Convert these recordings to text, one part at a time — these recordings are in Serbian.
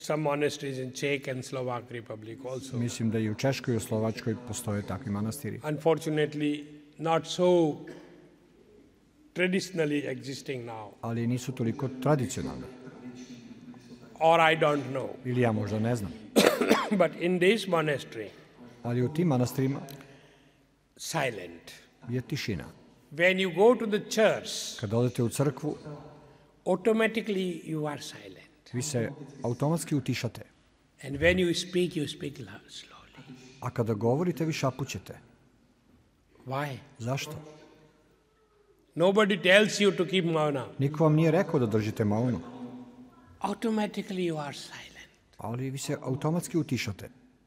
Some monasteries in Czech and Slovak Republic also. Mislim da i u Češkoj i u Slovačkoj postoje takvi manastiri. Unfortunately, not so traditionally existing now. Ali nisu toliko tradicionalni. Or I don't know. Ili ja možda ne znam. But in this monastery, ali u tim manastirima silent. Je tišina. When you go to the church, kada odete u crkvu, automatically you are silent. Vi se automatski utišate. And when you speak slowly. A kada govorite, vi šapućete. Why? Zašto? Nobody tells you to keep mauna. Niko vam nije rekao da držite maunu. Automatically you are silent. Ali vi se automatski utišate.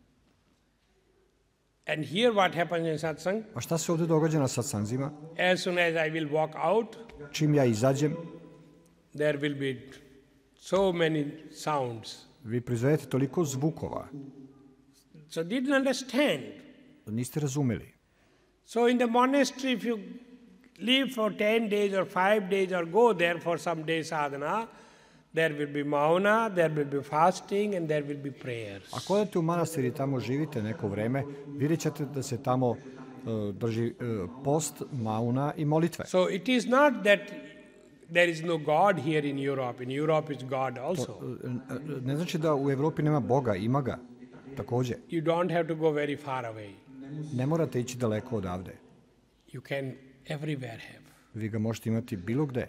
And here what happens in satsang? A šta se ovdje događa na satsangzima? As soon as I will walk out, čim ja izađem, there will be so many sounds. Vi proizvedete toliko zvukova. So didn't understand. Niste razumeli. So in the monastery, if you live for 10 days or 5 days or go there for some day sadhana, there will be mauna, there will be fasting and there will be prayers. Ako odete u manastir i tamo živite neko vreme, vidjet ćete da se tamo drži post, mauna i molitve. So it is not that there is no God here in Europe. In Europe is God also. Ne znači da u Evropi nema Boga, ima ga također. You don't have to go very far away. Ne morate ići daleko odavde. You can everywhere have. Vi ga možete imati bilo gde.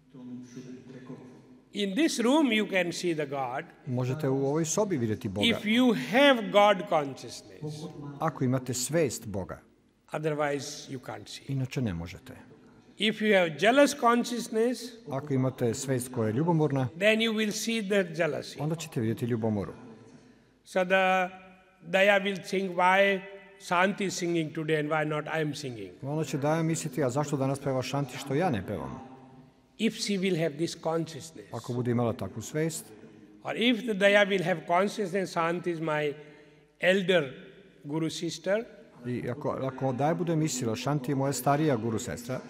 In this room you can see the God. Možete u ovoj sobi vidjeti Boga. If you have God consciousness. Ako imate svest Boga. Otherwise you can't see. Inače ne možete. If you have jealous consciousness, ako imate svest koja je ljubomorna, then you will see the jealousy. Onda ćete vidjeti ljubomoru. So the Daya will think why Shanti is singing today and why not I am singing. Onda će Daya misliti, a zašto danas peva Shanti što ja ne pevam? If she will have this consciousness. Ako bude imala takvu svest. Or if the Daya will have consciousness, Shanti is my elder guru sister. I ako Daya bude mislila, Shanti je moja starija guru sestra.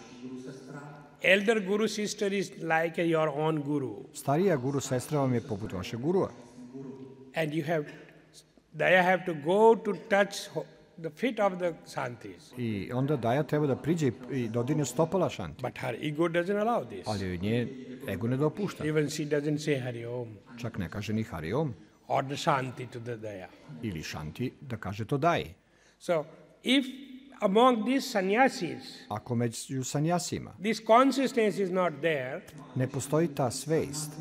Elder guru sister is like your own guru. Starija guru sestra vam je poput vašeg gurua. And Daya have to go to touch the feet of the Shantis. I onda Daya treba da priđe i dodirne stopala Shanti. But her ego doesn't allow this. Ali nje ego ne dopušta. Even she doesn't say Hari Om. Čak ne kaže ni Hari Om. Or the Shanti to the Daya. Ili Shanti da kaže to Daji. So, if among these sannyasis, ako među sannyasima, this consciousness is not there, ne postoji ta svest,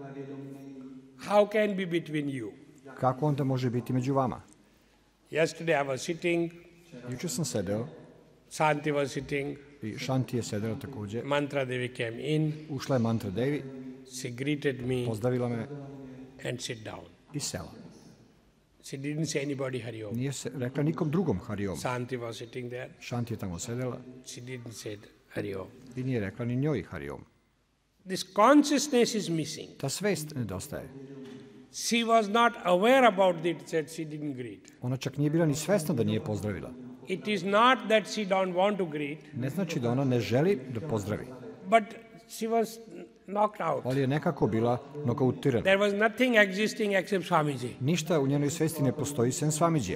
how can be between you? Kako onda može biti među vama? Yesterday I was sitting. Jučer sam sedeo. Shanti was sitting. I Shanti je sedela također. Mantra Devi came in. Ušla je Mantra Devi. She greeted me. Pozdravila me. And sit down. I sela. She didn't say anybody Hari Om. Nije se rekla nikom drugom Hari Om. Shanti was sitting there. Shanti je tamo sedela. She didn't say Hari Om. I nije rekla ni njoj Hari Om. This consciousness is missing. Ta svest nedostaje. She was not aware about it, that she didn't greet. Ona čak nije bila ni svesna da nije pozdravila. It is not that she don't want to greet. Ne znači da ona ne želi da pozdravi. But she was knocked out. Ali je nekako bila nokautirana. There was nothing existing except Swamiji. Ništa u njenoj svesti ne postoji sem Swamijija.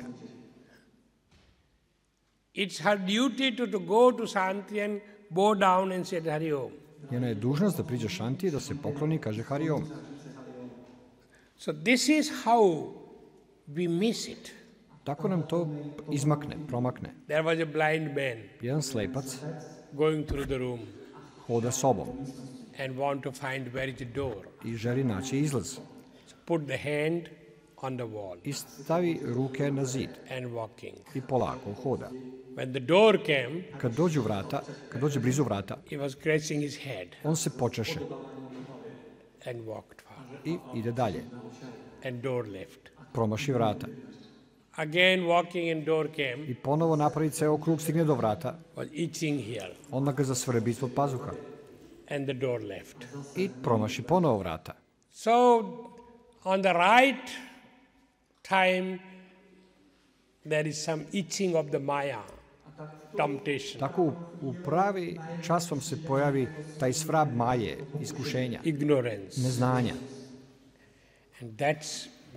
It's her duty to go to Shanti and bow down and say Hari Om. Njena je dužnost da priđe Shanti, da se pokloni i kaže Hari Om. So this is how we miss it. Tako nam to izmakne, promakne. There was a blind man. Jedan slepac going through the room. Hoda sobom. And want to find where is the door. I želi naći izlaz. So put the hand on the wall. I stavi ruke na zid. And walking. I polako hoda. When the door came, kad dođe blizu vrata, he was scratching his head. On se počeše. And walked far. I ide dalje. And door left. Promaši vrata. Again walking and door came. I ponovo napravi ceo krug, stigne do vrata. Was itching here. Onda ga zasvrbi ispod pazuha. And the door left. I promaši ponovo vrata. So, on the right time, there is some itching of the Maya. Temptation. Tako u pravi čas vam se pojavi taj svrab maje, iskušenja. Ignorance. Neznanja. And that's